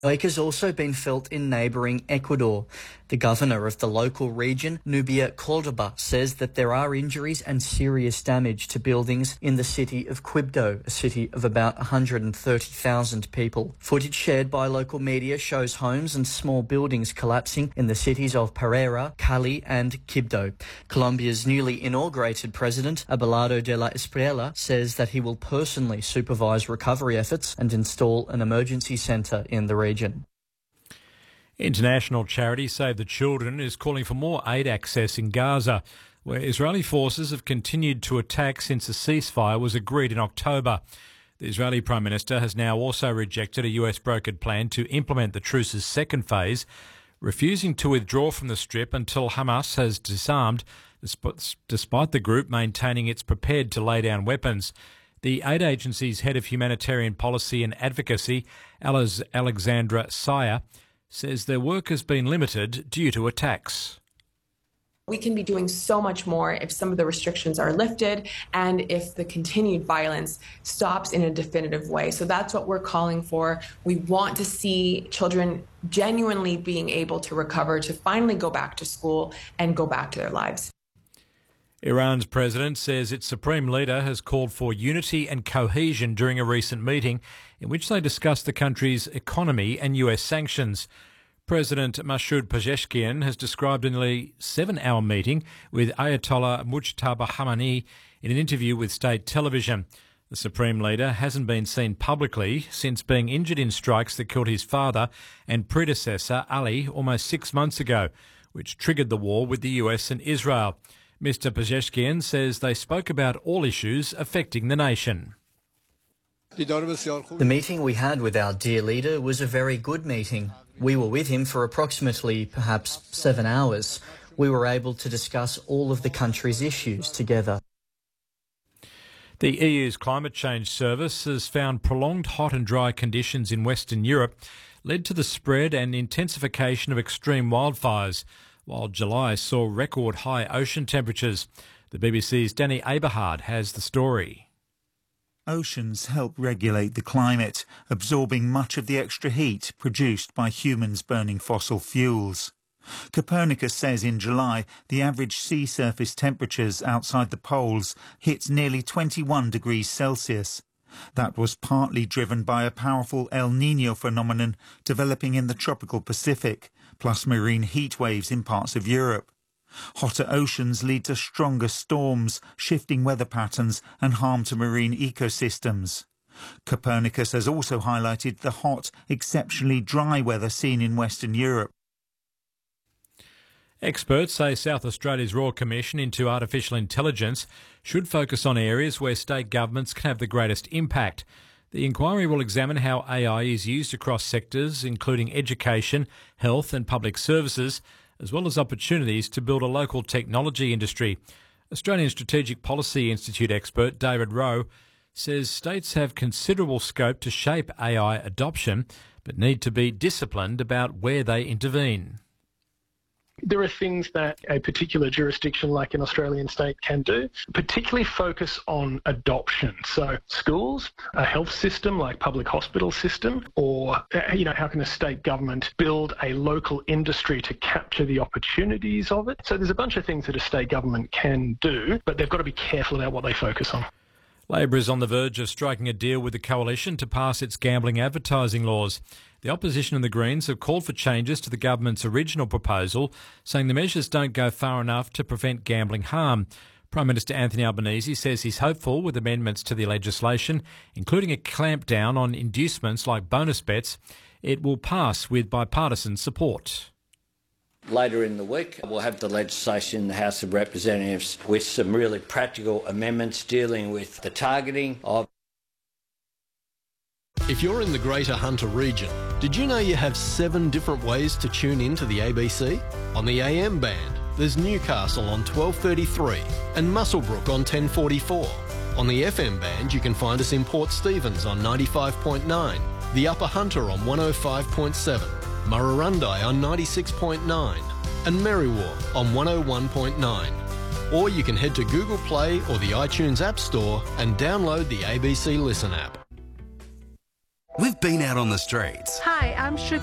Quake has also been felt in neighbouring Ecuador. The governor of the local region, Nubia Cordoba, says that there are injuries and serious damage to buildings in the city of Quibdó, a city of about 130,000 people. Footage shared by local media shows homes and small buildings collapsing in the cities of Pereira, Cali and Quibdó. Colombia's newly inaugurated president, Abelardo de la Espriella, says that he will personally supervise recovery efforts and install an emergency centre in the region. International charity Save the Children is calling for more aid access in Gaza, where Israeli forces have continued to attack since a ceasefire was agreed in October. The Israeli Prime Minister has now also rejected a US brokered plan to implement the truce's second phase, refusing to withdraw from the Strip until Hamas has disarmed, despite the group maintaining it's prepared to lay down weapons. The aid agency's head of humanitarian policy and advocacy, Alexandra Sayer, says their work has been limited due to attacks. We can be doing so much more if some of the restrictions are lifted and if the continued violence stops in a definitive way. So that's what we're calling for. We want to see children genuinely being able to recover, to finally go back to school and go back to their lives. Iran's president says its supreme leader has called for unity and cohesion during a recent meeting in which they discussed the country's economy and US sanctions. President Masoud Pezeshkian has described a nearly 7-hour meeting with Ayatollah Mujtaba Khamenei in an interview with state television. The supreme leader hasn't been seen publicly since being injured in strikes that killed his father and predecessor Ali almost 6 months ago, which triggered the war with the US and Israel. Mr. Pezeshkian says they spoke about all issues affecting the nation. The meeting we had with our dear leader was a very good meeting. We were with him for approximately perhaps 7 hours. We were able to discuss all of the country's issues together. The EU's climate change service has found prolonged hot and dry conditions in Western Europe led to the spread and intensification of extreme wildfires, while July saw record high ocean temperatures. The BBC's Danny Aberhard has the story. Oceans help regulate the climate, absorbing much of the extra heat produced by humans burning fossil fuels. Copernicus says in July the average sea surface temperatures outside the poles hit nearly 21 degrees Celsius. That was partly driven by a powerful El Niño phenomenon developing in the tropical Pacific, plus marine heat waves in parts of Europe. Hotter oceans lead to stronger storms, shifting weather patterns and harm to marine ecosystems. Copernicus has also highlighted the hot, exceptionally dry weather seen in Western Europe. Experts say South Australia's Royal Commission into Artificial Intelligence should focus on areas where state governments can have the greatest impact. The inquiry will examine how AI is used across sectors, including education, health and public services, as well as opportunities to build a local technology industry. Australian Strategic Policy Institute expert David Rowe says states have considerable scope to shape AI adoption, but need to be disciplined about where they intervene. There are things that a particular jurisdiction like an Australian state can do, particularly focus on adoption. So schools, a health system like public hospital system, or, how can a state government build a local industry to capture the opportunities of it? So there's a bunch of things that a state government can do, but they've got to be careful about what they focus on. Labor is on the verge of striking a deal with the Coalition to pass its gambling advertising laws. The opposition and the Greens have called for changes to the government's original proposal, saying the measures don't go far enough to prevent gambling harm. Prime Minister Anthony Albanese says he's hopeful with amendments to the legislation, including a clampdown on inducements like bonus bets. It will pass with bipartisan support. Later in the week, we'll have the legislation in the House of Representatives with some really practical amendments dealing with the targeting of. If you're in the Greater Hunter region, did you know you have 7 different ways to tune in to the ABC? On the AM band, there's Newcastle on 1233 and Muswellbrook on 1044. On the FM band, you can find us in Port Stephens on 95.9, the Upper Hunter on 105.7, Murrurundi on 96.9 and Merriwa on 101.9. Or you can head to Google Play or the iTunes App Store and download the ABC Listen app. We've been out on the streets. Hi, I'm Sugar